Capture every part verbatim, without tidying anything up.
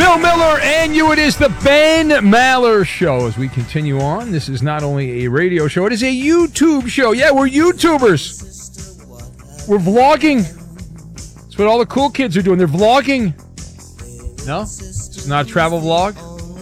Bill Miller and you. It is the Ben Maller Show. As we continue on, this is not only a radio show, it is a YouTube show. Yeah, we're YouTubers. We're vlogging. That's what all the cool kids are doing. They're vlogging. No? It's not a travel vlog?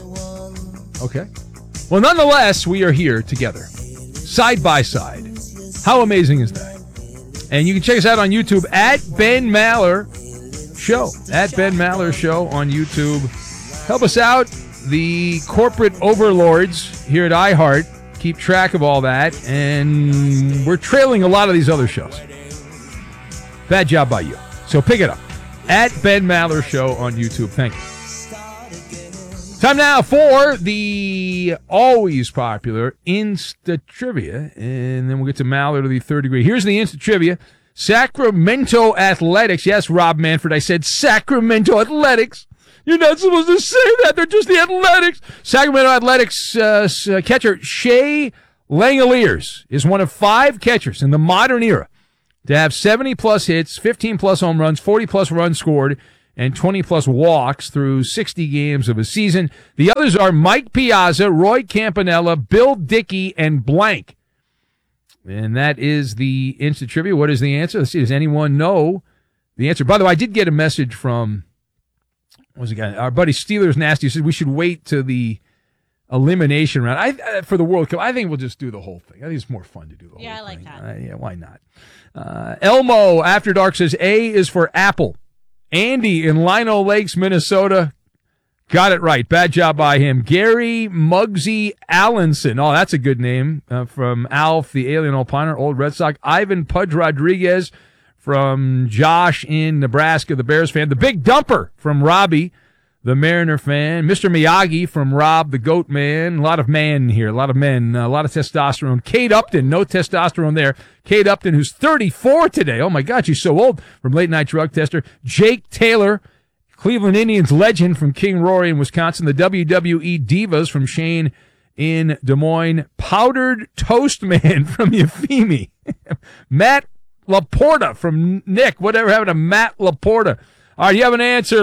Okay. Well, nonetheless, we are here together, side by side. How amazing is that? And you can check us out on YouTube at Ben Maller Show. At Ben Maller Show on YouTube. Help us out. The corporate overlords here at iHeart keep track of all that, and we're trailing a lot of these other shows. Bad job by you. So pick it up. At Ben Maller Show on YouTube. Thank you. Time now for the always popular Insta Trivia, and then we'll get to Maller to the third degree. Here's the Insta Trivia. Sacramento Athletics. Yes, Rob Manfred, I said Sacramento Athletics. You're not supposed to say that. They're just the Athletics. Sacramento Athletics uh, catcher Shea Langoliers is one of five catchers in the modern era to have seventy-plus hits, fifteen-plus home runs, forty-plus runs scored, and twenty-plus walks through sixty games of a season. The others are Mike Piazza, Roy Campanella, Bill Dickey, and blank. And that is the Insta Trivia. What is the answer? Let's see. Does anyone know the answer? By the way, I did get a message from, what was the guy? Our buddy Steelers Nasty said we should wait to the elimination round. I uh, for the World Cup. I think we'll just do the whole thing. I think it's more fun to do the whole yeah, thing. I like that. Uh, yeah, why not? Uh, Elmo After Dark says A is for Apple. Andy in Lino Lakes, Minnesota. Got it right. Bad job by him. Gary Muggsy Allenson. Oh, that's a good name. Uh, from Alf, the Alien Opiner, Old Red Sox. Ivan Pudge Rodriguez from Josh in Nebraska, the Bears fan. The Big Dumper from Robbie, the Mariner fan. Mister Miyagi from Rob, the Goat Man. A lot of men here. A lot of men. A lot of testosterone. Kate Upton. No testosterone there. Kate Upton, who's thirty-four today. Oh, my God, she's so old. From Late Night Drug Tester. Jake Taylor, Cleveland Indians legend from King Rory in Wisconsin. The W W E Divas from Shane in Des Moines. Powdered Toast Man from Euphemie. Matt Laporta from Nick. Whatever happened to Matt Laporta? All right, you have an answer,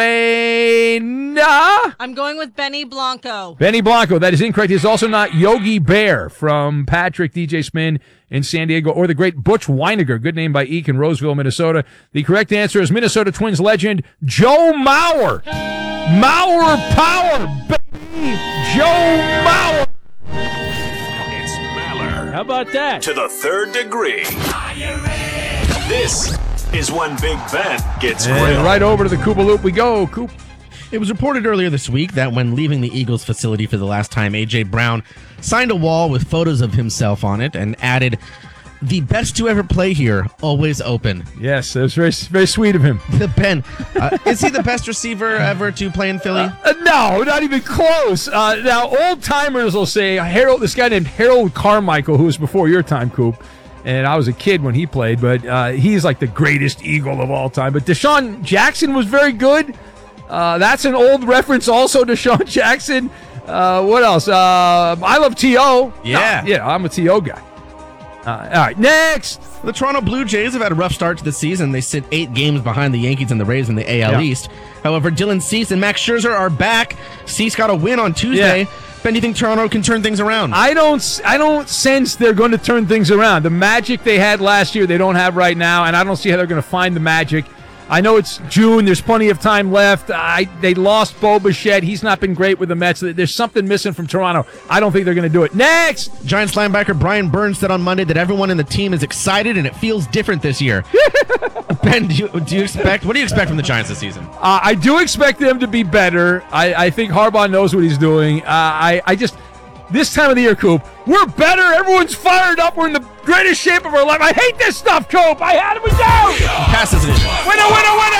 Lorena. I'm going with Benny Blanco. Benny Blanco. That is incorrect. It's also not Yogi Bear from Patrick D J Spin in San Diego, or the great Butch Weiniger, good name by Eek in Roseville, Minnesota. The correct answer is Minnesota Twins legend Joe Mauer. Mauer power, baby. Joe Mauer. It's Maller. How about that? To the third degree. This is when Big Ben gets and real. Right over to the Koopa Loop we go, Coop. It was reported earlier this week that when leaving the Eagles facility for the last time, A J. Brown signed a wall with photos of himself on it and added, "The best to ever play here, always open." Yes, that was very, very sweet of him. The Ben, uh, is he the best receiver ever to play in Philly? Uh, uh, no, not even close. Uh, now, old timers will say Harold. This guy named Harold Carmichael, who was before your time, Coop, and I was a kid when he played, but uh, he's like the greatest Eagle of all time. But Deshaun Jackson was very good. Uh, that's an old reference also, Deshaun Jackson. Uh, what else? Uh, I love T O Yeah. No, yeah, I'm a T O guy. Uh, all right, next. The Toronto Blue Jays have had a rough start to the season. They sit eight games behind the Yankees and the Rays in the A L Yeah. East. However, Dylan Cease and Max Scherzer are back. Cease got a win on Tuesday. Yeah. Ben, do you think Toronto can turn things around? I don't I don't sense they're going to turn things around. The magic they had last year, they don't have right now, and I don't see how they're going to find the magic. I know it's June. There's plenty of time left. I, they lost Bo Bichette. He's not been great with the Mets. There's something missing from Toronto. I don't think they're going to do it. Next! Giants linebacker Brian Burns said on Monday that everyone in the team is excited and it feels different this year. Ben, do you, do you expect, what do you expect from the Giants this season? Uh, I do expect them to be better. I, I think Harbaugh knows what he's doing. Uh, I, I just, this time of the year, Coop, we're better. Everyone's fired up. We're in the greatest shape of our life. I hate this stuff, Coop. I had it with down. Passes it in. Winner, winner, winner.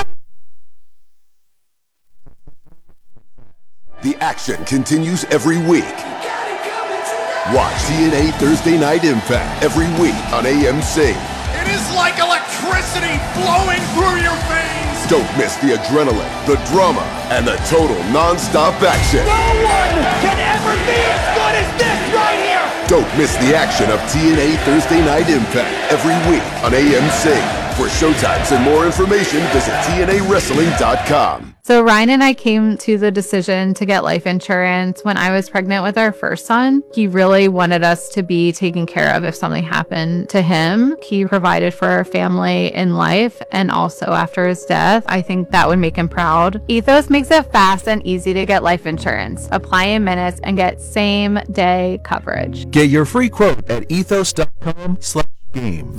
The action continues every week. Watch T N A Thursday Night Impact every week on A M C. It is like electricity flowing through your veins. Don't miss the adrenaline, the drama, and the total non-stop action. No one can ever be as good as this right here. Don't miss the action of T N A Thursday Night Impact every week on A M C. For showtimes and more information, visit T N A wrestling dot com. So Ryan and I came to the decision to get life insurance when I was pregnant with our first son. He really wanted us to be taken care of if something happened to him. He provided for our family in life and also after his death. I think that would make him proud. Ethos makes it fast and easy to get life insurance. Apply in minutes and get same day coverage. Get your free quote at ethos.com slash game.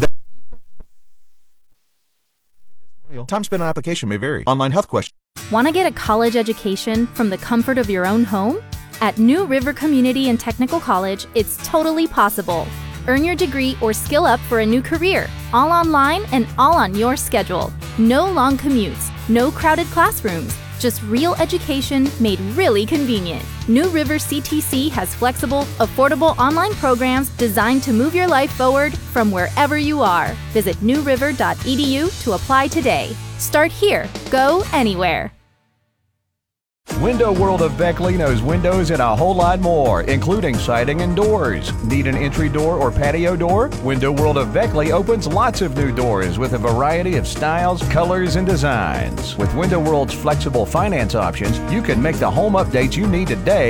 Time spent on application may vary. Online health question. Want to get a college education from the comfort of your own home? At New River Community and Technical College, it's totally possible. Earn your degree or skill up for a new career, all online and all on your schedule. No long commutes, no crowded classrooms, just real education made really convenient. New River C T C has flexible, affordable online programs designed to move your life forward from wherever you are. Visit new river dot e d u to apply today. Start here, go anywhere. Window World of Beckley knows windows and a whole lot more, including siding and doors. Need an entry door or patio door? Window World of Beckley opens lots of new doors with a variety of styles, colors, and designs. With Window World's flexible finance options, you can make the home updates you need today